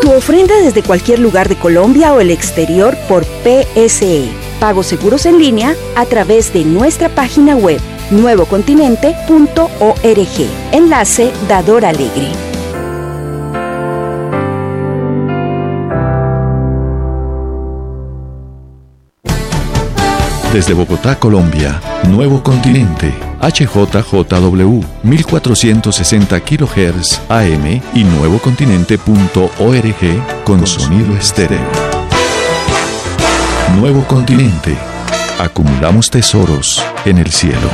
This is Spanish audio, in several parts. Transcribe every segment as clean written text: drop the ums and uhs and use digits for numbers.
Tu ofrenda desde cualquier lugar de Colombia o el exterior por PSE. Pagos seguros en línea a través de nuestra página web nuevocontinente.org. Enlace Dador Alegre. Desde Bogotá, Colombia, Nuevo Continente, HJJW, 1460 kHz AM y nuevocontinente.org con sonido estéreo. Nuevo Continente. Acumulamos tesoros en el cielo.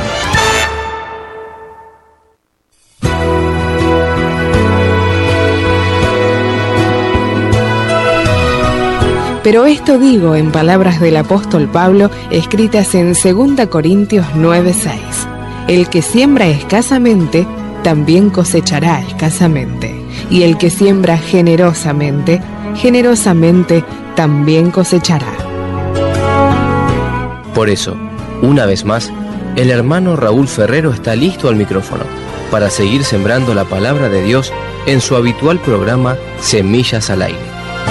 Pero esto digo en palabras del apóstol Pablo, escritas en 2 Corintios 9:6. El que siembra escasamente, también cosechará escasamente. Y el que siembra generosamente, generosamente también cosechará. Por eso, una vez más, el hermano Raúl Ferrero está listo al micrófono para seguir sembrando la palabra de Dios en su habitual programa Semillas al Aire.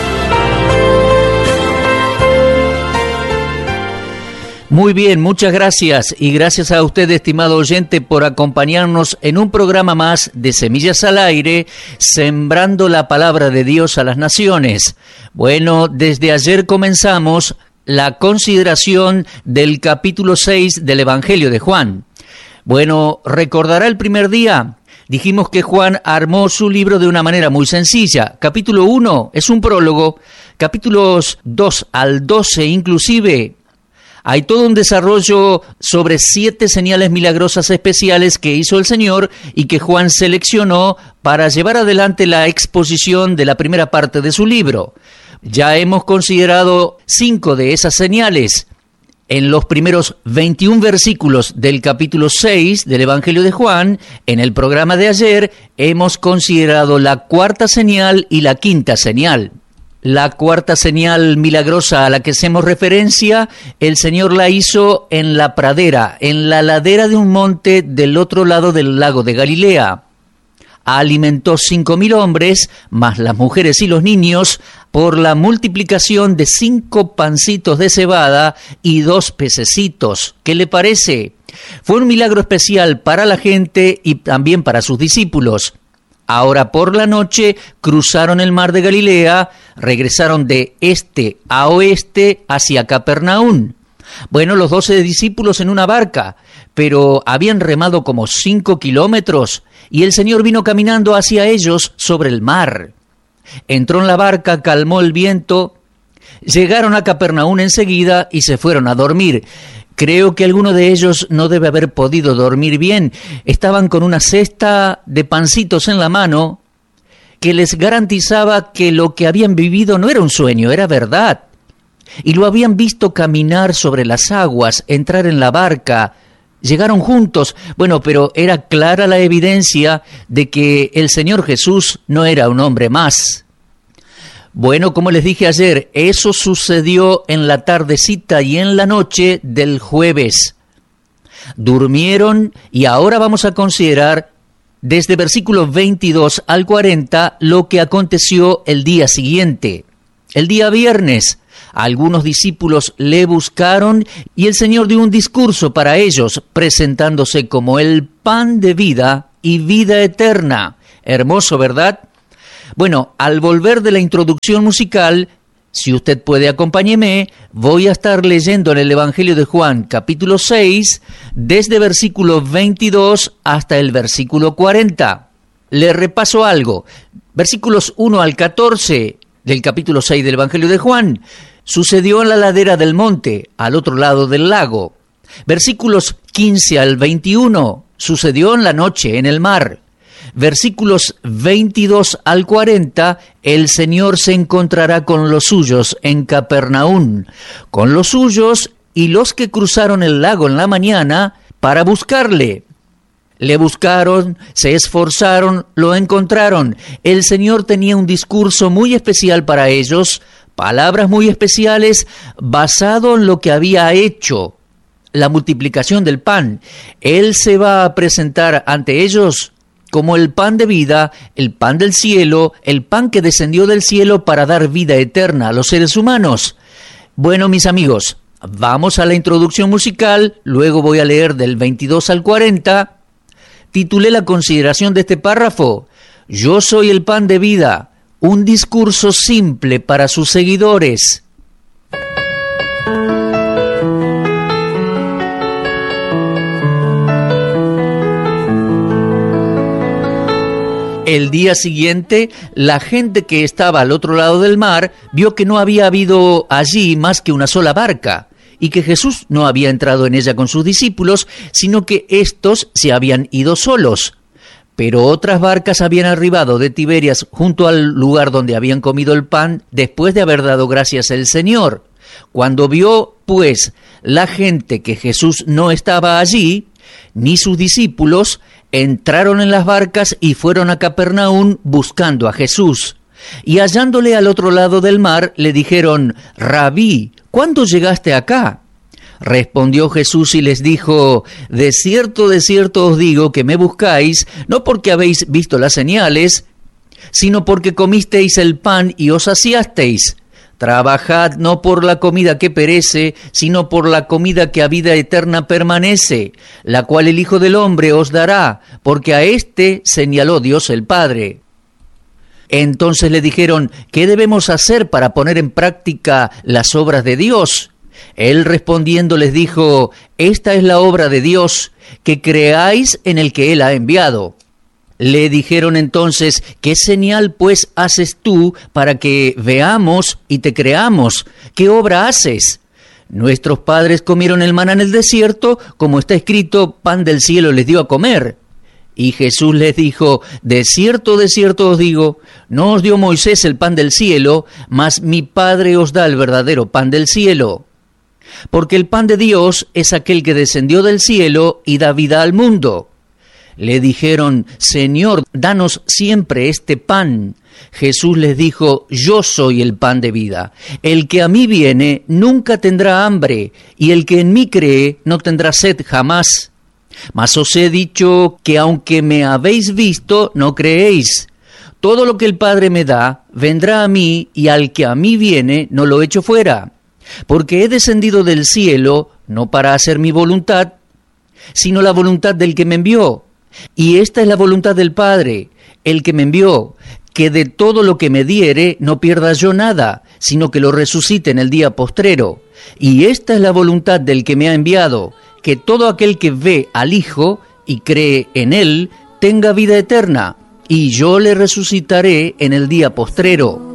Muy bien, muchas gracias y gracias a usted, estimado oyente, por acompañarnos en un programa más de Semillas al Aire, sembrando la palabra de Dios a las naciones. Bueno, desde ayer comenzamos la consideración del capítulo 6 del Evangelio de Juan. Bueno, recordará el primer día, dijimos que Juan armó su libro de una manera muy sencilla. Capítulo 1 es un prólogo, capítulos 2 al 12 inclusive, hay todo un desarrollo sobre 7 señales milagrosas especiales que hizo el Señor y que Juan seleccionó para llevar adelante la exposición de la primera parte de su libro. Ya hemos considerado 5 de esas señales. En los primeros 21 versículos del capítulo 6 del Evangelio de Juan, en el programa de ayer, hemos considerado la cuarta señal y la quinta señal. La cuarta señal milagrosa a la que hacemos referencia, el Señor la hizo en la pradera, en la ladera de un monte del otro lado del lago de Galilea. Alimentó 5.000 hombres, más las mujeres y los niños, por la multiplicación de 5 pancitos de cebada y 2 pececitos. ¿Qué le parece? Fue un milagro especial para la gente y también para sus discípulos. Ahora por la noche cruzaron el mar de Galilea, regresaron de este a oeste hacia Capernaum. Bueno, los 12 discípulos en una barca, pero habían remado como 5 kilómetros y el Señor vino caminando hacia ellos sobre el mar. Entró en la barca, calmó el viento, llegaron a Capernaum enseguida y se fueron a dormir. Creo que alguno de ellos no debe haber podido dormir bien. Estaban con una cesta de pancitos en la mano que les garantizaba que lo que habían vivido no era un sueño, era verdad. Y lo habían visto caminar sobre las aguas, entrar en la barca. Llegaron juntos. Bueno, pero era clara la evidencia de que el Señor Jesús no era un hombre más. Bueno, como les dije ayer, eso sucedió en la tardecita y en la noche del jueves. Durmieron y ahora vamos a considerar desde versículos 22 al 40 lo que aconteció el día siguiente. El día viernes, algunos discípulos le buscaron y el Señor dio un discurso para ellos, presentándose como el pan de vida y vida eterna. Hermoso, ¿verdad? Bueno, al volver de la introducción musical, si usted puede acompáñeme, voy a estar leyendo en el Evangelio de Juan, capítulo 6, desde versículo 22 hasta el versículo 40. Le repaso algo. Versículos 1 al 14 del capítulo 6 del Evangelio de Juan. Sucedió en la ladera del monte, al otro lado del lago. Versículos 15 al 21. Sucedió en la noche, en el mar. Versículos 22 al 40, el Señor se encontrará con los suyos en Capernaum, con los suyos y los que cruzaron el lago en la mañana para buscarle. Le buscaron, se esforzaron, lo encontraron. El Señor tenía un discurso muy especial para ellos, palabras muy especiales, basado en lo que había hecho, la multiplicación del pan. Él se va a presentar ante ellos como el pan de vida, el pan del cielo, el pan que descendió del cielo para dar vida eterna a los seres humanos. Bueno, mis amigos, vamos a la introducción musical, luego voy a leer del 22 al 40. Titulé la consideración de este párrafo: Yo soy el pan de vida, un discurso simple para sus seguidores. El día siguiente, la gente que estaba al otro lado del mar vio que no había habido allí más que una sola barca y que Jesús no había entrado en ella con sus discípulos, sino que éstos se habían ido solos. Pero otras barcas habían arribado de Tiberias junto al lugar donde habían comido el pan después de haber dado gracias al Señor. Cuando vio, pues, la gente que Jesús no estaba allí, ni sus discípulos, entraron en las barcas y fueron a Capernaum buscando a Jesús. Y hallándole al otro lado del mar, le dijeron: Rabí, ¿cuándo llegaste acá? Respondió Jesús y les dijo: de cierto os digo que me buscáis, no porque habéis visto las señales, sino porque comisteis el pan y os saciasteis. Trabajad no por la comida que perece, sino por la comida que a vida eterna permanece, la cual el Hijo del Hombre os dará, porque a éste señaló Dios el Padre. Entonces le dijeron: ¿qué debemos hacer para poner en práctica las obras de Dios? Él respondiendo les dijo: esta es la obra de Dios, que creáis en el que Él ha enviado. Le dijeron entonces: ¿qué señal pues haces tú para que veamos y te creamos? ¿Qué obra haces? Nuestros padres comieron el maná en el desierto, como está escrito: pan del cielo les dio a comer. Y Jesús les dijo: de cierto os digo, no os dio Moisés el pan del cielo, mas mi Padre os da el verdadero pan del cielo. Porque el pan de Dios es aquel que descendió del cielo y da vida al mundo. Le dijeron: Señor, danos siempre este pan. Jesús les dijo: yo soy el pan de vida. El que a mí viene nunca tendrá hambre, y el que en mí cree no tendrá sed jamás. Mas os he dicho que aunque me habéis visto, no creéis. Todo lo que el Padre me da, vendrá a mí, y al que a mí viene, no lo echo fuera. Porque he descendido del cielo, no para hacer mi voluntad, sino la voluntad del que me envió. Y esta es la voluntad del Padre, el que me envió, que de todo lo que me diere no pierda yo nada, sino que lo resucite en el día postrero. Y esta es la voluntad del que me ha enviado, que todo aquel que ve al Hijo y cree en Él tenga vida eterna, y yo le resucitaré en el día postrero.